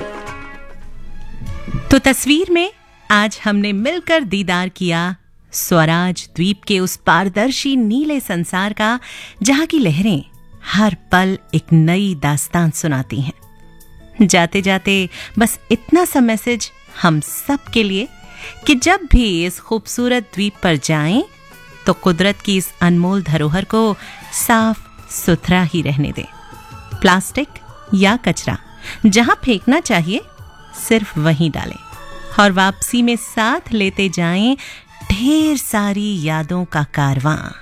तो तस्वीर में आज हमने मिलकर दीदार किया स्वराज द्वीप के उस पारदर्शी नीले संसार का, जहां की लहरें हर पल एक नई दास्तान सुनाती हैं। जाते जाते बस इतना सा मैसेज हम सब के लिए कि जब भी इस खूबसूरत द्वीप पर जाएं तो कुदरत की इस अनमोल धरोहर को साफ सुथरा ही रहने दें। प्लास्टिक या कचरा जहां फेंकना चाहिए सिर्फ वहीं डालें और वापसी में साथ लेते जाएं ढेर सारी यादों का कारवां।